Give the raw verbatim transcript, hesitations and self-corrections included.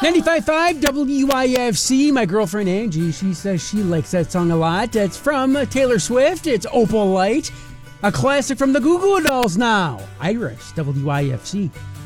ninety-five point five W I F C. My girlfriend Angie, she says she likes that song a lot. It's from Taylor Swift. It's Opal Light. A classic from the Goo Goo Dolls now. Iris, W I F C.